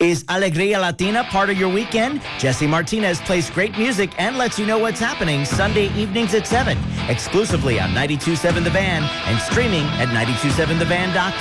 Is Alegría Latina part of your weekend? Jesse Martinez plays great music and lets you know what's happening Sunday evenings at 7, exclusively on 92.7 The Van and streaming at 927theband.com.